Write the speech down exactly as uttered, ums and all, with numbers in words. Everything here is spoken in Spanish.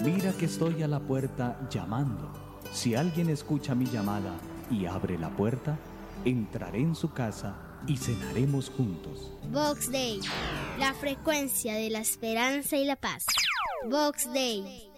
Mira que estoy a la puerta llamando. Si alguien escucha mi llamada y abre la puerta, entraré en su casa y cenaremos juntos. Vox Day, la frecuencia de la esperanza y la paz. Vox Day.